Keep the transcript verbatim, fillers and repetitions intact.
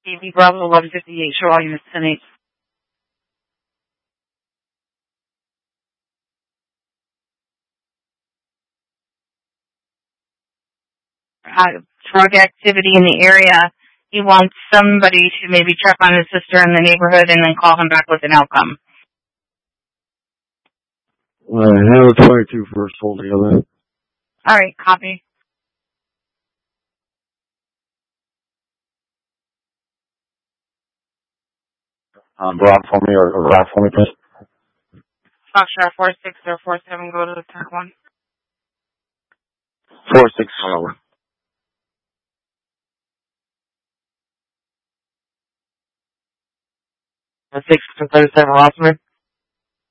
T V Bravo eleven fifty-eight, show all units ten eight. Uh, drug activity in the area. He wants somebody to maybe check on his sister in the neighborhood and then call him back with an outcome. Uh, handle twenty-two first, hold together. All right, copy. Um, Brock for me, or, or Rock for me, please. Foxtrot four six zero four seven, go to the track one. four six zero. six thirty-seven, Rossman.